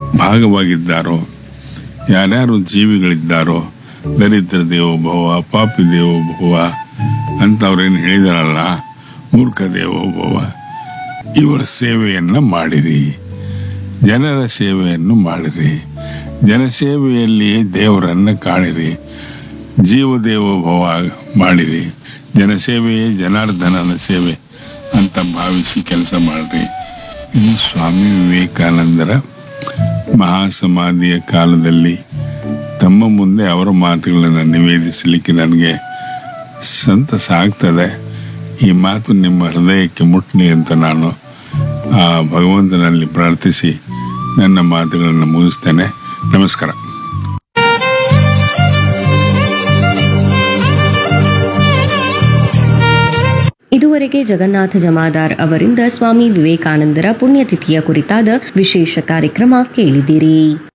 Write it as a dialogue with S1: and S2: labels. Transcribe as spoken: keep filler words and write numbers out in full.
S1: ಭಾಗವಾಗಿದ್ದಾರೋ, ಯಾರ್ಯಾರು ಜೀವಿಗಳಿದ್ದಾರೋ, ದರಿದ್ರ ದೇವೋಭವ, ಪಾಪಿ ದೇವೋಭವ ಅಂತವ್ರೇನು ಹೇಳಿದಾರಲ್ಲ, ಮೂರ್ಖ ದೇವೋಭವ, ಇವರ ಸೇವೆಯನ್ನು ಮಾಡಿರಿ, ಜನರ ಸೇವೆಯನ್ನು ಮಾಡಿರಿ, ಜನಸೇವೆಯಲ್ಲಿ ದೇವರನ್ನು ಕಾಣಿರಿ, ಜೀವದೇವೋಭವ ಮಾಡಿರಿ, ಜನಸೇವೆಯೇ ಜನಾರ್ದನನ ಸೇವೆ ಅಂತ ಭಾವಿಸಿ ಕೆಲಸ ಮಾಡಿರಿ. ಇದು ಸ್ವಾಮಿ ವಿವೇಕಾನಂದರ ಮಹಾಸಮಾಧಿಯ ಕಾಲದಲ್ಲಿ ತಮ್ಮ ಮುಂದೆ ಅವರ ಮಾತುಗಳನ್ನು ನಿವೇದಿಸಲಿಕ್ಕೆ ನನಗೆ ಸಂತಸ ಆಗ್ತದೆ. ಈ ಮಾತು ನಿಮ್ಮ ಹೃದಯಕ್ಕೆ ಮುಟ್ಲಿ ಅಂತ ನಾನು ಆ ಭಗವಂತನಲ್ಲಿ ಪ್ರಾರ್ಥಿಸಿ ನನ್ನ ಮಾತುಗಳನ್ನು ಮುಗಿಸ್ತೇನೆ. ನಮಸ್ಕಾರ.
S2: ಇದುವರೆಗೆ ಜಗನ್ನಾಥ ಜಮಾದಾರ್ ಅವರಿಂದ ಸ್ವಾಮಿ ವಿವೇಕಾನಂದರ ಪುಣ್ಯತಿಥಿಯ ಕುರಿತಾದ ವಿಶೇಷ ಕಾರ್ಯಕ್ರಮ ಕೇಳಿದಿರಿ.